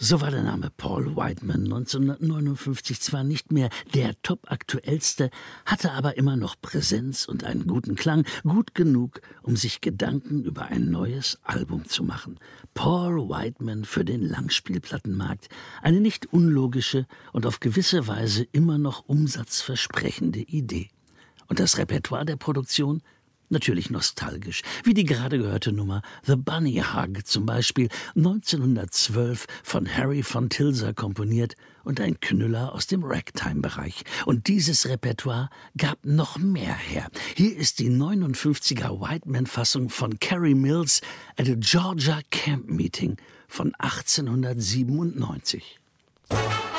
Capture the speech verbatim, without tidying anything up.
So war der Name Paul Whiteman neunzehnhundertneunundfünfzig zwar nicht mehr der topaktuellste, hatte aber immer noch Präsenz und einen guten Klang, gut genug, um sich Gedanken über ein neues Album zu machen. Paul Whiteman für den Langspielplattenmarkt, eine nicht unlogische und auf gewisse Weise immer noch umsatzversprechende Idee. Und das Repertoire der Produktion? Natürlich nostalgisch, wie die gerade gehörte Nummer The Bunny Hug zum Beispiel, neunzehnhundertzwölf von Harry von Tilser komponiert und ein Knüller aus dem Ragtime-Bereich. Und dieses Repertoire gab noch mehr her. Hier ist die neunundfünfziger Whiteman-Fassung von Carrie Mills at a Georgia Camp Meeting von achtzehnhundertsiebenundneunzig.